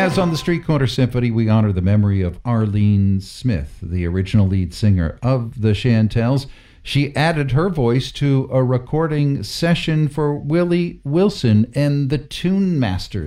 As on the Street Corner Symphony, we honor the memory of Arlene Smith, the original lead singer of the Chantels. She added her voice to a recording session for Willie Wilson and the Tune Masters.